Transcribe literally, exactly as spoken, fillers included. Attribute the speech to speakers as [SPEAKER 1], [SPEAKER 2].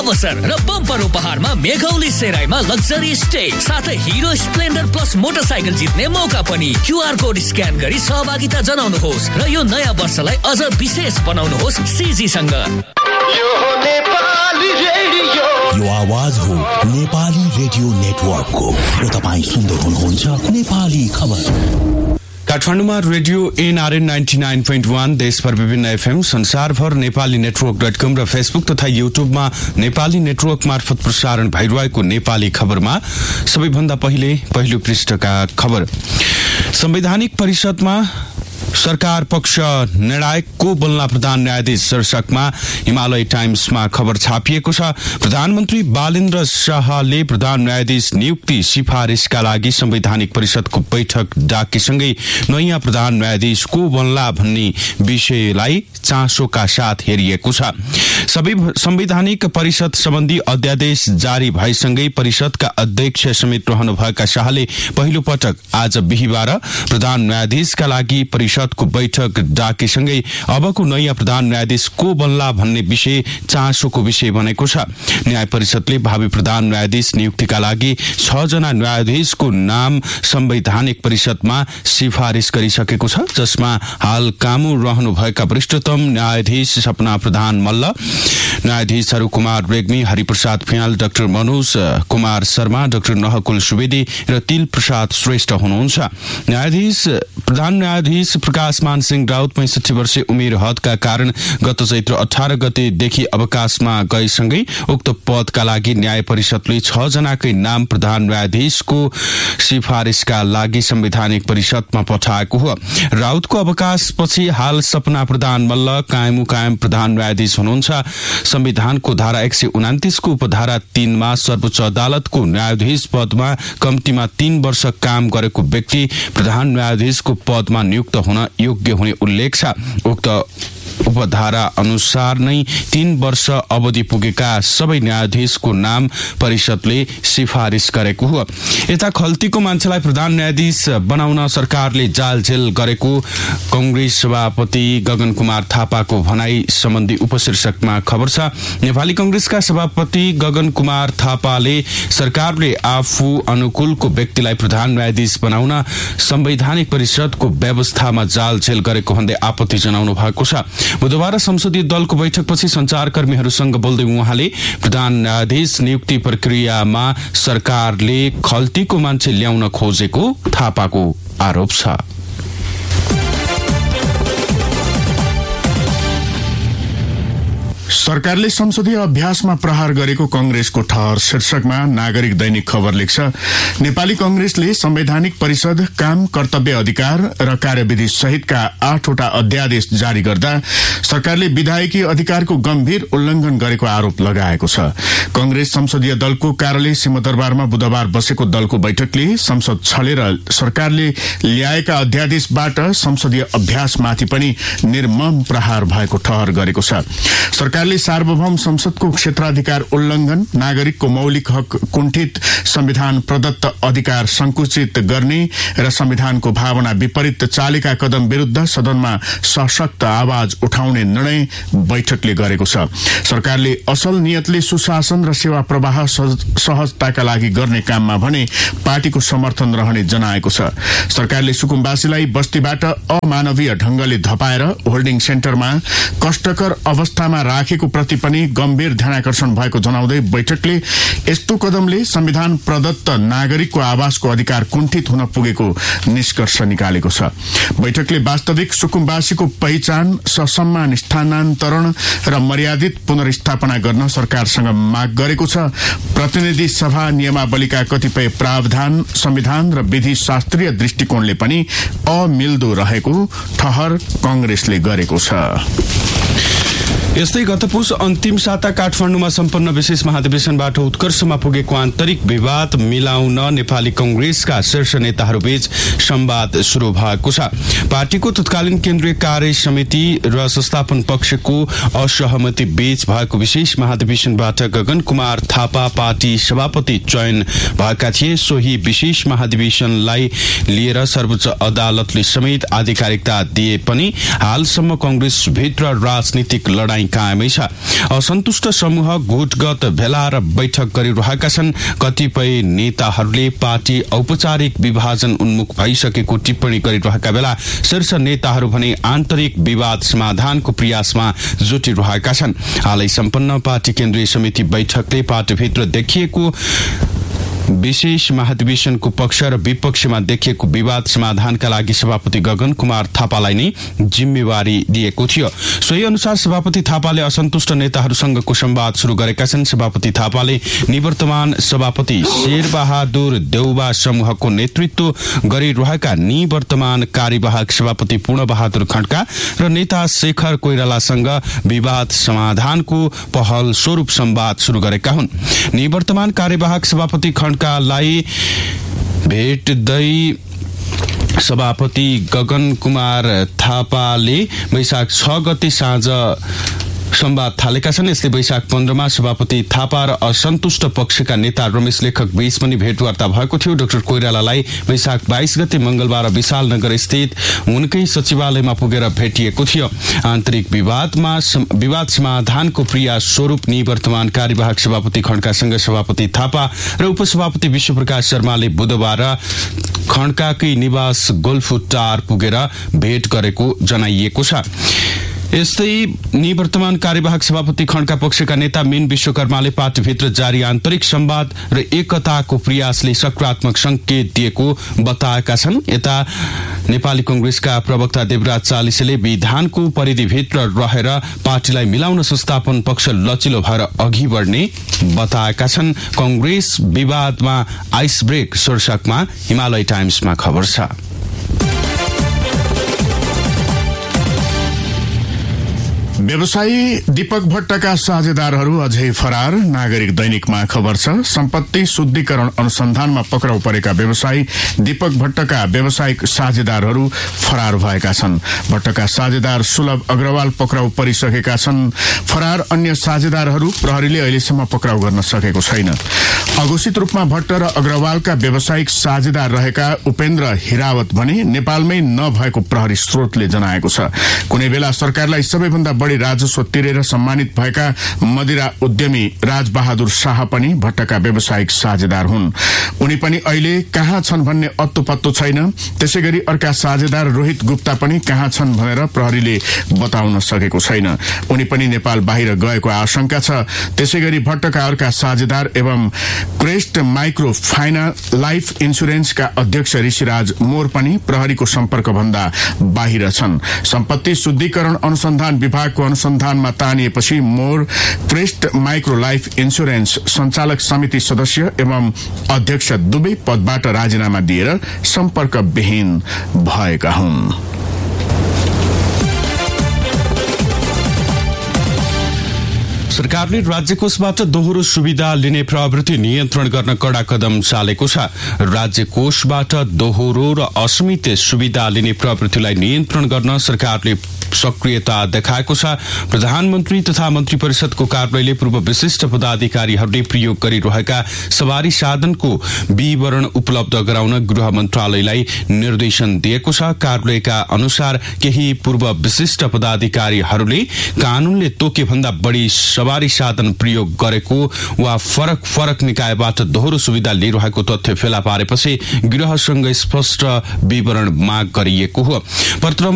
[SPEAKER 1] अवसर र bumper उपहारमा Meghauli सेराईमा luxury stay साथै हिरो स्प्लेन्डर प्लस मोटरसाइकल जित्ने मौका पनि। क्यूआर कोड स्क्यान गरी सहभागिता जनाउनुहोस् र यो नयाँ वर्षलाई अझ विशेष बनाउनुहोस् सीजी सँग।
[SPEAKER 2] यो हो नेपाली रेडियो,
[SPEAKER 3] यो आवाज हो नेपाली रेडियो नेटवर्कको र तपाईँ सुन्दै हुनुहुन्छ नेपाली खबर।
[SPEAKER 4] काठमाडौँमा radio NRN ninety nine point one, देशभर विभिन्न एफएम, संसारभर नेपाली नेटवर्क डट कम र फेसबुक तथा युट्युबमा नेपाली नेटवर्क मार्फत प्रसारण भइरहेको नेपाली खबरमा सबैभन्दा पहिले पहिलो पृष्ठका खबर। संवैधानिक परिषदमा सरकार पक्ष निर्णायक को बन्ला प्रधान न्यायाधीश शीर्षकमा हिमालय टाइम्समा खबर छापिएको छ। प्रधानमन्त्री बालेन्द्र शाहले प्रधान न्यायाधीश नियुक्ति सिफारिसका लागि संवैधानिक परिषदको बैठक डाकेसँगै नयाँ प्रधान न्यायाधीश को बन्ला भन्ने विषयलाई चासोका साथ हेरिएको छ। सबै संवैधानिक परिषद सम्बन्धी अध्यादेश जारी भएसँगै परिषदका अध्यक्ष समेत रहनुभएका शाहले पहिलो पटक आज बिहिबार प्रधान न्यायाधीशका लागि परिषदको बैठक डाकेसँगै अबको नयाँ प्रधान न्यायाधीश को बन्ला भन्ने विषय चासोको विषय बनेको छ। न्याय परिषदले भावी प्रधान न्यायाधीश नियुक्तिका लागि छ जना न्यायाधीशको नाम संवैधानिक परिषदमा सिफारिस गरिसकेको छ, जसमा हाल कामु रहनुभएका वरिष्ठतम न्यायाधीश सपना प्रधान मल्ल, न्यायाधीशहरू कुमार रेग्मी, हरिप्रसाद फियाल, डाक्टर मनोज कुमार शर्मा, डाक्टर नहकुल सुवेदी र तिल प्रसाद श्रेष्ठ हुनुहुन्छ। न्यायाधीश प्रधान न्यायाधीश प्रकाशमान सिंह राउत पैंसठी वर्षीय उमेर हदका कारण गत चैत्र अठारह गतेदेखि अवकाशमा गएसँगै उक्त पदका लागि न्याय परिषदले छ जनाकै नाम प्रधान न्यायाधीशको सिफारिसका लागि संवैधानिक परिषदमा पठाएको हो। राउतको अवकाशपछि हाल सपना प्रधान मल्ल कायम कायम प्रधान न्यायाधीश हुनुहुन्छ। संविधानको धारा एक सय उनातिसको उपधारा तीनमा सर्वोच्च अदालतको न्यायाधीश पदमा कम्तीमा तीन वर्ष काम गरेको व्यक्ति प्रधान न्यायाधीशको पदमा नियुक्त हुन योग्य हुने उल्लेख छ। उक्त उपधारा अनुसार नै तीन वर्ष अवधि पुगेका सबै न्यायाधीशको नाम परिषदले सिफारिस गरेको हो। यता खल्तीको मान्छेलाई प्रधान न्यायाधीश बनाउन सरकारले जालझेल गरेको कंग्रेस सभापति गगन कुमार थापाको भनाई सम्बन्धी उपशीर्षकमा खबर छ। नेपाली कंग्रेसका सभापति गगन कुमार थापाले सरकारले आफू अनुकूलको व्यक्तिलाई प्रधान न्यायाधीश बनाउन संवैधानिक परिषदको व्यवस्थामा जालझेल गरेको भन्दै आपत्ति जनाउनु भएको छ। बुधबार संसदीय दलको बैठकपछि संचारकर्मीहरूसँग बोल्दै उहाँले प्रधान न्यायाधीश नियुक्ति प्रक्रियामा सरकारले खल्तीको मान्छे ल्याउन खोजेको थापाको आरोप छ।
[SPEAKER 5] सरकारले संसदीय अभ्यासमा प्रहार गरेको कंग्रेसको ठहर शीर्षकमा नागरिक दैनिक खबर लेख्छ। नेपाली कंग्रेसले संवैधानिक परिषद, काम कर्तव्य अधिकार र कार्यविधि सहितका आठवटा अध्यादेश जारी गर्दा सरकारले विधायकी अधिकारको गम्भीर उल्लंघन गरेको आरोप लगाएको छ। कंग्रेस संसदीय दलको कार्यालय सिंहदरबारमा बुधबार बसेको दलको बैठकले संसद छलेर सरकारले ल्याएका अध्यादेशबाट संसदीय अभ्यासमाथि पनि निर्मम प्रहार भएको ठहर गरेको छ। सरकारले सार्वभौम संसदको क्षेत्राधिकार उल्लंघन, नागरिकको मौलिक हक कुण्ठित, संविधान प्रदत्त अधिकार संकुचित गर्ने र संविधानको भावना विपरीत चालेका कदम विरूद्ध सदनमा सशक्त आवाज उठाउने निर्णय बैठकले गरेको छ। सरकारले असल नियतले सुशासन र सेवा प्रवाह सहजताका लागि गर्ने काममा भने पार्टीको समर्थन रहने जनाएको छ। सरकारले सुकुम्बासीलाई बस्तीबाट अमानवीय ढंगले धपाएर होल्डिङ सेन्टरमा कष्टकर अवस्थामा राखेको प्रति पनि गम्भीर ध्यानाकर्षण भएको जनाउँदै बैठकले यस्तो कदमले संविधान प्रदत्त नागरिकको आवासको अधिकार कुण्ठित हुन पुगेको निष्कर्ष निकालेको छ। बैठकले वास्तविक सुकुम्बासीको पहिचान, ससम्मान स्थानान्तरण र मर्यादित पुनर्स्थापना गर्न सरकारसँग माग गरेको छ। प्रतिनिधि सभा नियमावलीका कतिपय प्रावधान संविधान र विधि शास्त्रीय दृष्टिकोणले पनि अमिल्दो रहेको ठहर कंग्रेसले गरेको छ।
[SPEAKER 4] यस्तै गत पुस अन्तिम साता काठमाडौँमा सम्पन्न विशेष महाधिवेशनबाट उत्कर्षमा पुगेको आन्तरिक विवाद मिलाउन नेपाली कंग्रेसका शीर्ष नेताहरूबीच संवाद शुरू भएको छ। पार्टीको तत्कालीन केन्द्रीय कार्य समिति र संस्थापन पक्षको असहमति बीच भएको विशेष महाधिवेशनबाट गगन कुमार थापा पार्टी सभापति चयन भएका थिए। सोही विशेष महाधिवेशनलाई लिएर सर्वोच्च अदालतले समेत आधिकारिकता दिए पनि हालसम्म कंग्रेस भित्र राजनीतिक लडाई चाहिँ कायमै छ। असन्तुष्ट समूह गुटगत भेला र बैठक गरिरहेका छन्। कतिपय नेताहरूले पार्टी औपचारिक विभाजन उन्मुख भइसकेको टिप्पणी गरिरहेका बेला शीर्ष नेताहरू भने आन्तरिक विवाद समाधानको प्रयासमा जुटिरहेका छन्। हालै सम्पन्न पार्टी केन्द्रीय समिति बैठकले पार्टीभित्र देखिएको विशेष महाधिवेशनको पक्ष र विपक्षमा देखिएको विवाद समाधानका लागि सभापति गगन कुमार थापालाई नै जिम्मेवारी दिएको थियो। सोही अनुसार सभापति थापाले असन्तुष्ट नेताहरूसँगको संवाद शुरू गरेका छन्। सभापति थापाले निवर्तमान सभापति शेरबहादुर देउबा समूहको नेतृत्व गरिरहेका निवर्तमान कार्यवाहक सभापति पूर्णबहादुर खड्का र नेता शेखर कोइरालासँग विवाद समाधानको पहल स्वरूप संवाद शुरू गरेका हुन्। निवर्तमान कार्यवाहक सभापति खड्कालाई भेट्दै सभापति गगन कुमार थापाले वैशाख छ गते साँझ संवाद थालेका छन्। यसले वैशाख पन्ध्रमा सभापति थापा र असन्तुष्ट पक्षका नेता रमेश लेखक बीच पनि भेटवार्ता भएको थियो। डाक्टर कोइरालालाई वैशाख बाइस गते मंगलबार विशाल नगर स्थित उनकै सचिवालयमा पुगेर भेटिएको थियो। आन्तरिक विवादमा विवाद समाधानको प्रयास स्वरूप निवर्तमान कार्यवाहक सभापति खड्कासँग सभापति थापा र उपसभापति विश्वप्रकाश शर्माले बुधबार खड्काकै निवास गोल्फुटार पुगेर भेट गरेको जनाइएको छ। यस्तै निवर्तमान कार्यवाहक सभापति खड्का पक्षका नेता मीन विश्वकर्माले पार्टीभित्र जारी आन्तरिक संवाद र एकताको प्रयासले सकारात्मक संकेत दिएको बताएका छन्। यता नेपाली कांग्रेसका प्रवक्ता देवराज चालिसेले विधानको परिधिभित्र रहेर पार्टीलाई मिलाउन संस्थापन पक्ष लचिलो भएर अघि बढ्ने बताएका छन्। कांग्रेस विवादमा आइस ब्रेक शीर्षकमा हिमालय टाइम्समा खबर छ।
[SPEAKER 5] व्यवसायी दीपक भट्टका साझेदारहरू अझै फरार, नागरिक दैनिकमा खबर छ। सम्पत्ति शुद्धिकरण अनुसन्धानमा पक्राउ परेका व्यवसायी दीपक भट्टका व्यावसायिक साझेदारहरू फरार भएका छन्। भट्टका साझेदार सुलभ अग्रवाल पक्राउ परिसकेका छन्। फरार अन्य साझेदारहरू प्रहरीले अहिलेसम्म पक्राउ गर्न सकेको छैन। अघोषित रूपमा भट्ट र अग्रवालका व्यावसायिक साझेदार रहेका उपेन्द्र हिरावत भने नेपालमै नभएको प्रहरी स्रोतले जनाएको छ। कुनै बेला सरकारलाई सबैभन्दा बढी राजस्व तिरेर सम्मानित भएका मदिरा उद्यमी राजबहादुर शाह पनि भट्टका व्यावसायिक साझेदार हुन्। उनी पनि अहिले कहाँ छन् भन्ने अत्तो पत्तो छैन। त्यसैगरी अर्का साझेदार रोहित गुप्ता पनि कहाँ छन् भनेर प्रहरीले बताउन सकेको छैन। उनी पनि नेपाल बाहिर गएको आशंका छ। त्यसैगरी भट्टका अर्का साझेदार एवं क्रेस्ट माइक्रो फाइनान्स लाइफ इन्सुरेन्सका अध्यक्ष ऋषिराज मोर पनि प्रहरीको सम्पर्क भन्दा बाहिर छन्। सम्पत्ति शुद्धिकरण अनुसन्धान विभागको अनुसन्धानमा तानिएपछि more crest micro life insurance सञ्चालक समिति सदस्य एवं अध्यक्ष दुवै पदबाट राजीनामा दिएर सम्पर्क विहीन भएका हुन्।
[SPEAKER 4] सरकारले राज्य कोषबाट दोहोरो सुविधा लिने प्रवृत्ति नियन्त्रण गर्न कड़ा कदम चालेको छ। राज्य कोषबाट दोहोरो र असीमित सुविधा लिने प्रवृत्तिलाई नियन्त्रण गर्न सरकारले सक्रियता देखाएको छ। प्रधानमन्त्री तथा मन्त्री परिषदको कार्यालयले पूर्व विशिष्ट पदाधिकारीहरूले प्रयोग गरिरहेका सवारी साधनको विवरण उपलब्ध गराउन गृह मन्त्रालयलाई निर्देशन दिएको छ। कार्यालयका अनुसार केही पूर्व विशिष्ट पदाधिकारीहरूले कानूनले तोके भन्दा बढी सवारी साधन प्रयोग गरेको वा फरक फरक निकायबाट दोहोरो सुविधा लिइरहेको तथ्य फेला पारेपछि गृहसँग स्पष्ट विवरण माग गरिएको हो। पत्र